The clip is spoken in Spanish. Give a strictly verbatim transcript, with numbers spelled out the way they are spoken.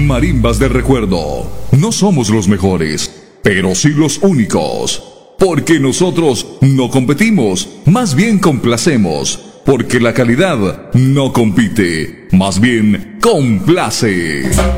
Marimbas de Recuerdo. No somos los mejores, pero sí los únicos. Porque nosotros no competimos, más bien complacemos. Porque la calidad no compite, más bien complace.